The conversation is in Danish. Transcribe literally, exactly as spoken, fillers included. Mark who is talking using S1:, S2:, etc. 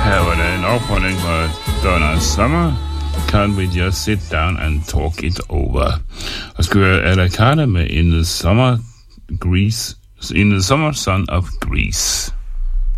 S1: Her var der en opfordring fra Donna Summer. Can't we just sit down and talk it over? Og skal høre A La Carte med In the Summer Greece, In the Summer Sun of Greece.